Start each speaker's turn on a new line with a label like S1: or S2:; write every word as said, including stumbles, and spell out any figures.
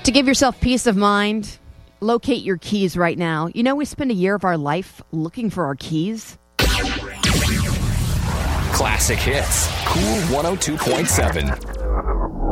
S1: To give yourself peace of mind, locate your keys right now. You know, we spend a year of our life looking for our keys.
S2: Classic hits. Cool one oh two point seven.